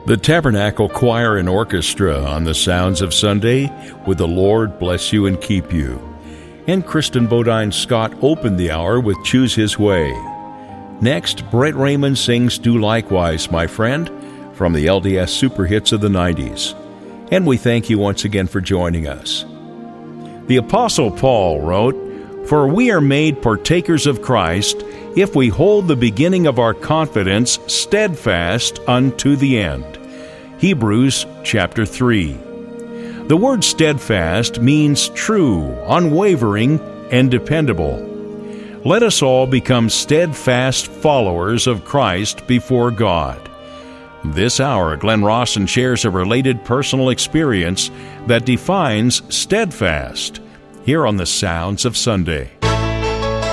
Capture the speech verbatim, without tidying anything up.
The Tabernacle Choir and Orchestra on the Sounds of Sunday with The Lord Bless You and Keep You. And Kristen Bodine Scott opened the hour with Choose His Way. Next, Brett Raymond sings Do Likewise, My Friend, from the L D S Super Hits of the nineties. And we thank you once again for joining us. The Apostle Paul wrote, "For we are made partakers of Christ, if we hold the beginning of our confidence steadfast unto the end." Hebrews chapter three. The word steadfast means true, unwavering, and dependable. Let us all become steadfast followers of Christ before God. This hour, Glenn Rawson shares a related personal experience that defines steadfast, here on the Sounds of Sunday.